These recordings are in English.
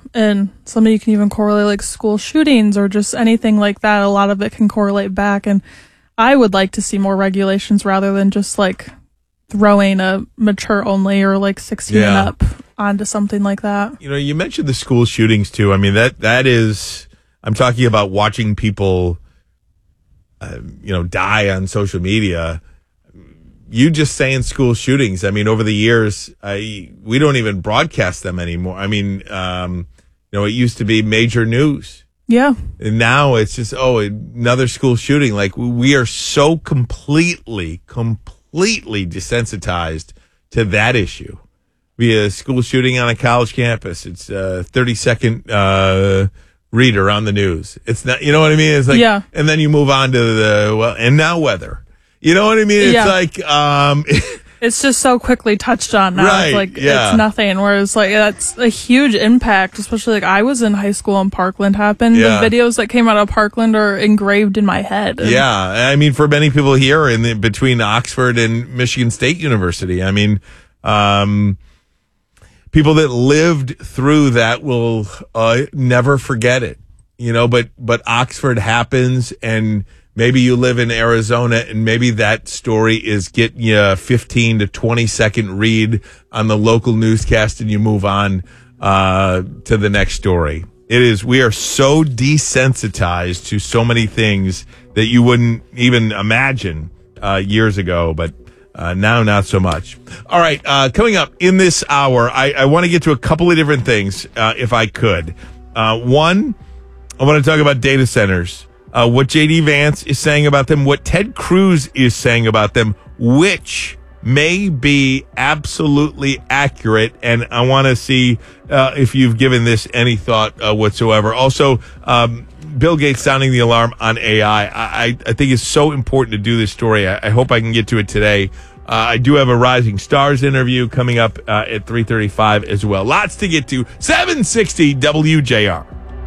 and somebody can even correlate like school shootings or just anything like that. A lot of it can correlate back, and I would like to see more regulations rather than just like throwing a mature only or like 16 and up onto something like that. You know, you mentioned the school shootings too. I mean, that is, I'm talking about watching people, die on social media. You just saying school shootings. I mean, over the years, we don't even broadcast them anymore. I mean, it used to be major news. Yeah. And now it's just, another school shooting. Like, we are so completely desensitized to that issue. Be a school shooting on a college campus. It's a 30-second reader on the news. It's not, you know what I mean? It's like, and then you move on to and now weather. You know what I mean? It's like, it's just so quickly touched on now. Right, it's like, it's nothing. Whereas like, that's a huge impact, especially like I was in high school and Parkland happened. Yeah. The videos that came out of Parkland are engraved in my head. Yeah. I mean, for many people here between Oxford and Michigan State University, I mean, people that lived through that will never forget it, but Oxford happens, and maybe you live in Arizona, and maybe that story is getting you a 15 to 20 second read on the local newscast, and you move on to the next story. We are so desensitized to so many things that you wouldn't even imagine years ago, but now not so much. All right, coming up in this hour, I want to get to a couple of different things, if I could. One, I want to talk about data centers. What J.D. Vance is saying about them, what Ted Cruz is saying about them, which may be absolutely accurate, and I want to see if you've given this any thought whatsoever. Also, Bill Gates sounding the alarm on AI. I think it's so important to do this story. I hope I can get to it today. I do have a Rising Stars interview coming up at 3:35 as well. Lots to get to. 760 WJR.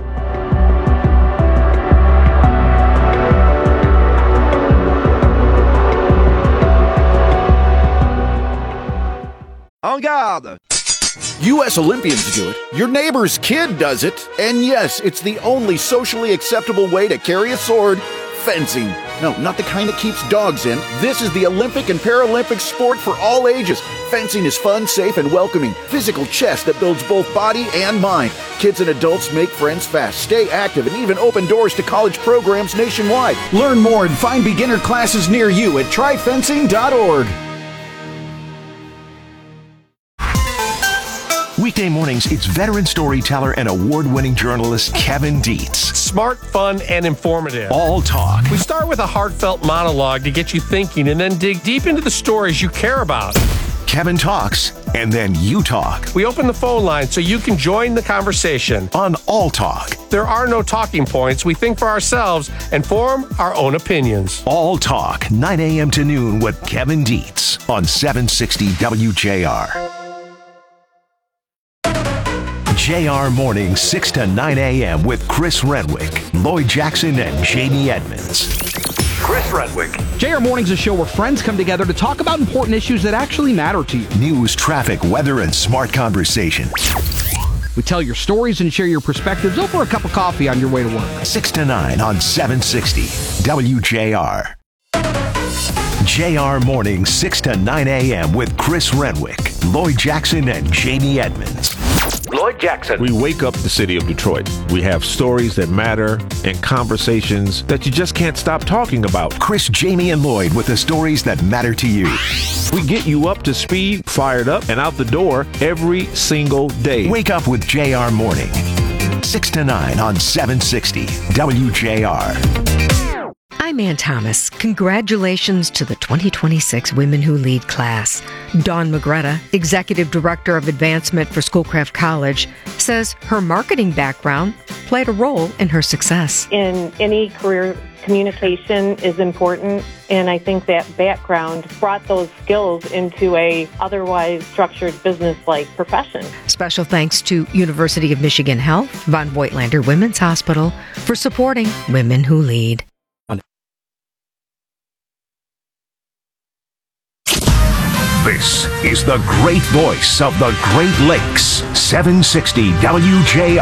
En garde! U.S. Olympians do it. Your neighbor's kid does it. And yes, it's the only socially acceptable way to carry a sword. Fencing. No, not the kind that keeps dogs in. This is the Olympic and Paralympic sport for all ages. Fencing is fun, safe, and welcoming. Physical chess that builds both body and mind. Kids and adults make friends fast, stay active, and even open doors to college programs nationwide. Learn more and find beginner classes near you at tryfencing.org. Weekday mornings, it's veteran storyteller and award-winning journalist Kevin Dietz. Smart, fun, and informative. All talk. We start with a heartfelt monologue to get you thinking and then dig deep into the stories you care about. Kevin talks, and then you talk. We open the phone line so you can join the conversation. On All Talk. There are no talking points. We think for ourselves and form our own opinions. All Talk, 9 a.m. to noon with Kevin Dietz on 760 WJR. JR Morning, 6 to 9 a.m. with Chris Renwick, Lloyd Jackson, and Jamie Edmonds. Chris Renwick. JR Morning's a show where friends come together to talk about important issues that actually matter to you. News, traffic, weather, and smart conversation. We tell your stories and share your perspectives over a cup of coffee on your way to work. 6 to 9 on 760 WJR. JR Morning, 6 to 9 a.m. with Chris Renwick, Lloyd Jackson, and Jamie Edmonds. Lloyd Jackson. We wake up the city of Detroit. We have stories that matter and conversations that you just can't stop talking about. Chris, Jamie, and Lloyd with the stories that matter to you. We get you up to speed, fired up, and out the door every single day. Wake up with JR Morning. 6 to 9 on 760 WJR. I'm Ann Thomas. Congratulations to the 2026 Women Who Lead class. Dawn Magretta, Executive Director of Advancement for Schoolcraft College, says her marketing background played a role in her success. In any career, communication is important, and I think that background brought those skills into a otherwise structured business-like profession. Special thanks to University of Michigan Health, Von Voigtlander Women's Hospital, for supporting Women Who Lead. This is the great voice of the Great Lakes, 760 WJR.